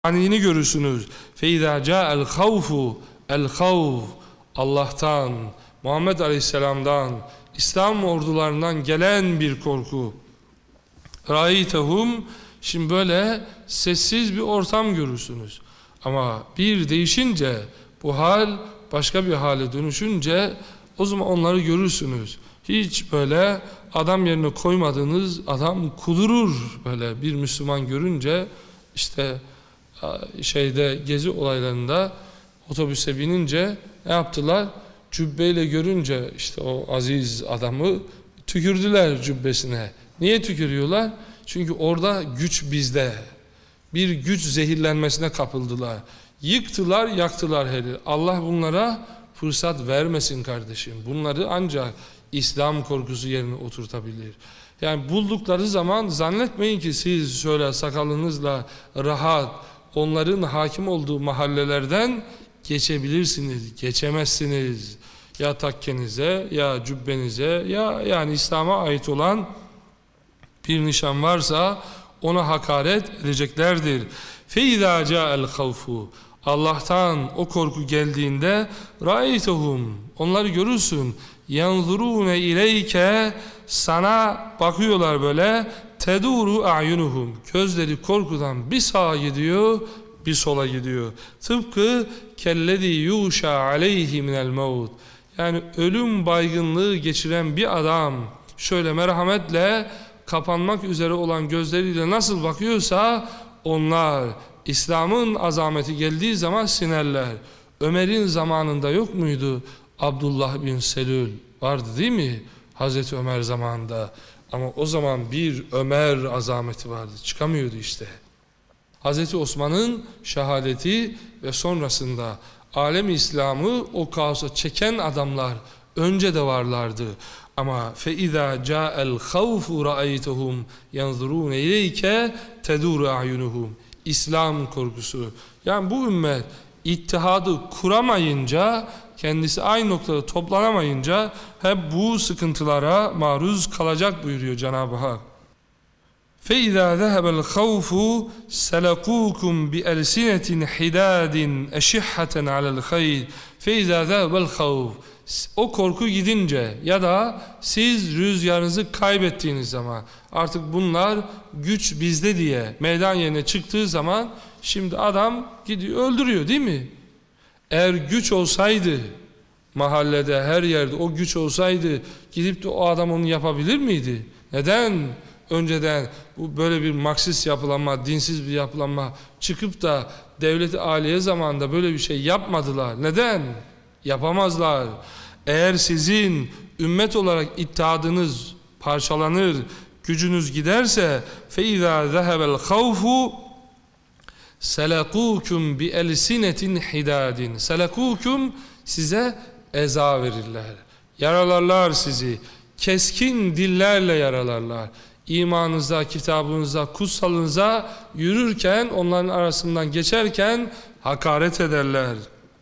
Anini görürsünüz. فَاِذَا جَاءَ الْخَوْفُ الْخَوْفُ Allah'tan, Muhammed Aleyhisselam'dan, İslam ordularından gelen bir korku. رَايْتَهُمْ Şimdi böyle sessiz bir ortam görürsünüz. Ama bir değişince, bu hal başka bir hale dönüşünce o zaman onları görürsünüz. Hiç böyle adam yerine koymadığınız adam kudurur böyle bir Müslüman görünce. İşte gezi olaylarında otobüse binince ne yaptılar? Cübbeyle görünce işte o aziz adamı tükürdüler cübbesine. Niye tükürüyorlar? Çünkü orada güç bizde. Bir güç zehirlenmesine kapıldılar. Yıktılar, yaktılar her yeri. Allah bunlara fırsat vermesin kardeşim. Bunları ancak İslam korkusu yerine oturtabilir. Yani buldukları zaman zannetmeyin ki siz şöyle sakalınızla rahat onların hakim olduğu mahallelerden geçebilirsiniz. Geçemezsiniz. Ya takkenize, ya cübbenize, ya yani İslam'a ait olan bir nişan varsa ona hakaret edeceklerdir. فَاِذَا جَاءَ الْخَوْفُ Allah'tan o korku geldiğinde رَأَيْتَهُمْ Onları görürsün. يَنْظُرُونَ اِلَيْكَ Sana bakıyorlar böyle. تَدُورُ اَعْيُنُهُمْ Gözleri korkudan bir sağa gidiyor, bir sola gidiyor. Tıpkı كَلَّذ۪ي يُوشَى عَلَيْهِ مِنَ الْمَوْتِ Yani ölüm baygınlığı geçiren bir adam şöyle merhametle kapanmak üzere olan gözleriyle nasıl bakıyorsa onlar İslam'ın azameti geldiği zaman sinerler. Ömer'in zamanında yok muydu? Abdullah bin Selül vardı değil mi? Hazreti Ömer zamanında. Ama o zaman bir Ömer azameti vardı. Çıkamıyordu işte. Hazreti Osman'ın şehadeti ve sonrasında alem-i İslam'ı o kaosa çeken adamlar önce de varlardı. Ama فَاِذَا جَاءَ الْخَوْفُ رَأَيْتَهُمْ يَنْظُرُونَ اِلَيْكَ تَدُورُ اَعْيُنُهُمْ İslam korkusu. Yani bu ümmet ittihadı kuramayınca, kendisi aynı noktada toplanamayınca hep bu sıkıntılara maruz kalacak buyuruyor Cenab-ı Hak. فَاِذَا ذَهَبَ الْخَوْفُ سَلَقُوكُمْ بِأَلْسِنَةٍ حِدَادٍ اَشِحَّةً عَلَى الْخَيْرِ فَاِذَا ذَهَبَ الْخَوْفُ O korku gidince ya da siz rüzgarınızı kaybettiğiniz zaman artık bunlar güç bizde diye meydan yerine çıktığı zaman şimdi adam gidiyor öldürüyor değil mi? Eğer güç olsaydı mahallede her yerde o güç olsaydı gidip de o adam onu yapabilir miydi? Neden? Önceden bu böyle bir Marksist yapılanma, dinsiz bir yapılanma çıkıp da devlet-i aliye zamanında böyle bir şey yapmadılar. Neden? Yapamazlar. Eğer sizin ümmet olarak ittihadınız parçalanır, gücünüz giderse فَاِذَا ذَهَبَ الْخَوْفُ سَلَقُوكُمْ بِأَلْسِنَةٍ حِدَادٍ سَلَقُوكُمْ Size eza verirler. Yaralarlar sizi. Keskin dillerle yaralarlar. İmanınıza, kitabınıza, kutsalınıza yürürken, onların arasından geçerken hakaret ederler.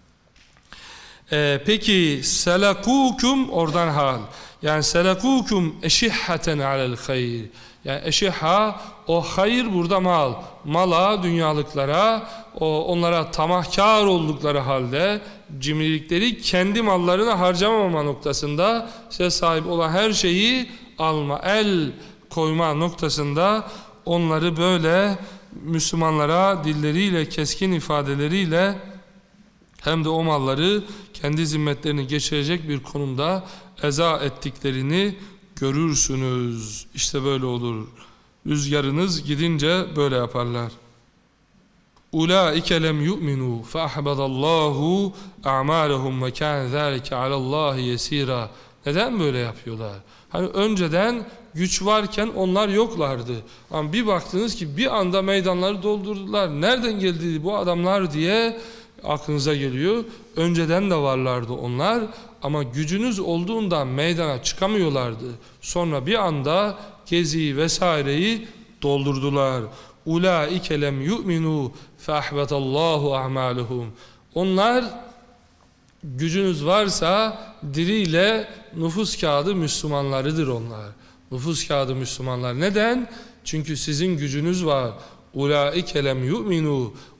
Peki selakukum oradan hal. Yani selakukum eşihhaten alel hayr. Yani eşihha o hayır burada mal. Mala, dünyalıklara, onlara tamahkar oldukları halde cimrilikleri kendi mallarına harcamama noktasında size sahip olan her şeyi alma, el koyma noktasında onları böyle Müslümanlara dilleriyle, keskin ifadeleriyle hem de o malları kendi zimmetlerini geçirecek bir konumda eza ettiklerini görürsünüz. İşte böyle olur. Rüzgarınız gidince böyle yaparlar. Ulaike lem yu'minu fe ahbadallahu a'malahum ve kan zalika alallahi yesira. Neden böyle yapıyorlar? Hani önceden güç varken onlar yoklardı. Ama bir baktınız ki bir anda meydanları doldurdular. Nereden geldi bu adamlar diye aklınıza geliyor. Önceden de varlardı onlar ama gücünüz olduğunda meydana çıkamıyorlardı. Sonra bir anda Gezi'yi vesaireyi doldurdular. Ulaike lem yu'minu fe ahbetallahu a'maluhum. Onlar gücünüz varsa diriyle nüfus kağıdı Müslümanlarıdır onlar. Nüfus kağıdı Müslümanlar. Neden? Çünkü sizin gücünüz var. Ulaike lem yu'minu.